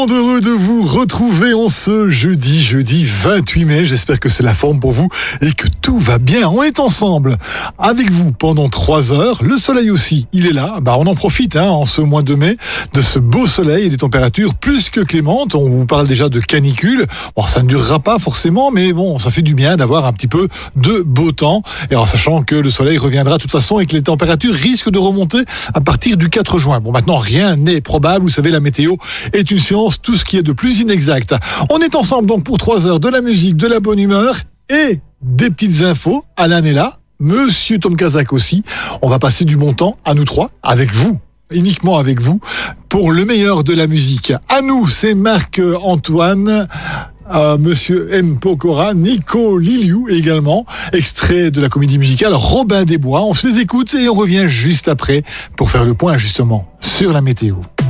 Heureux de vous retrouver en ce jeudi 28 mai. J'espère que c'est la forme pour vous et que tout va bien. On est ensemble avec vous pendant 3 heures. Le soleil aussi, il est là. On en profite en ce mois de mai de ce beau soleil et des températures plus que clémentes. On vous parle déjà de canicule. Bon, ça ne durera pas forcément, mais bon, ça fait du bien d'avoir un petit peu de beau temps. Et en sachant que le soleil reviendra de toute façon et que les températures risquent de remonter à partir du 4 juin. Bon, maintenant, rien n'est probable. Vous savez, la météo est une science, tout ce qui est de plus inexact. On est ensemble donc pour 3 heures de la musique, de la bonne humeur et des petites infos. Alain est là, Monsieur Tom Kazak aussi. On va passer du bon temps à nous trois, avec vous, uniquement avec vous, pour le meilleur de la musique. À nous, c'est Marc-Antoine, Monsieur M. Pokora, Nico Liliou également, extrait de la comédie musicale Robin des Bois. On se les écoute et on revient juste après pour faire le point justement sur la météo.